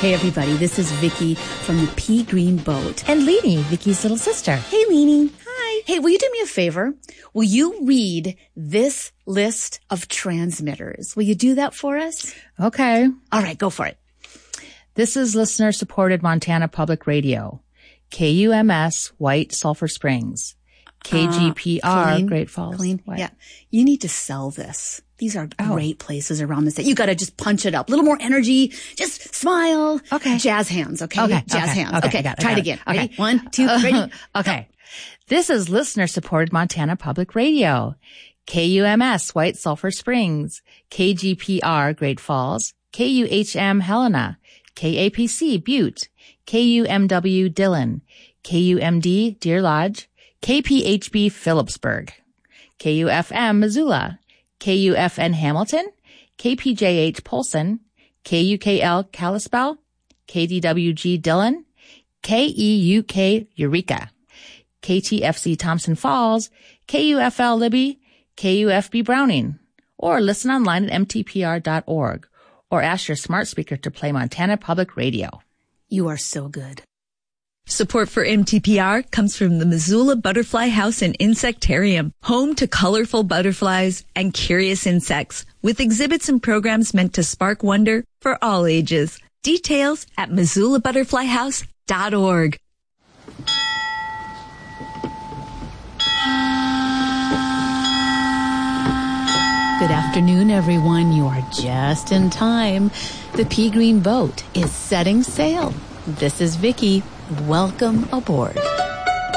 Hey everybody, this is Vicky from the Pea Green Boat. And Leanie, Vicky's little sister. Hey Leanie. Hi. Hey, will you do me a favor? Will you read this list of transmitters? Will you do that for us? Okay. All right, go for it. This is listener-supported Montana Public Radio. KUMS, White Sulphur Springs. KGPR, Great Falls. What? Yeah. You need to sell this. These are great places around the state. You got to just punch it up. A little more energy. Just smile. Okay. Jazz hands, okay? Okay. Jazz hands. Okay. Try it again. Okay. Ready? 1, 2, ready? Okay. This is listener-supported Montana Public Radio. KUMS, White Sulphur Springs. KGPR, Great Falls. KUHM, Helena. KAPC, Butte. KUMW, Dillon. KUMD, Deer Lodge. KPHB, Phillipsburg. KUFM, Missoula. KUFN, Hamilton. KPJH, Polson. KUKL, Kalispell. KDWG, Dillon. KEUK, Eureka. KTFC, Thompson Falls. KUFL, Libby. KUFB, Browning. Or listen online at mtpr.org. Or ask your smart speaker to play Montana Public Radio. You are so good. Support for MTPR comes from the Missoula Butterfly House and Insectarium, home to colorful butterflies and curious insects, with exhibits and programs meant to spark wonder for all ages. Details at MissoulaButterflyHouse.org. Good afternoon, everyone. You are just in time. The Pea Green Boat is setting sail. This is Vicky. Welcome aboard.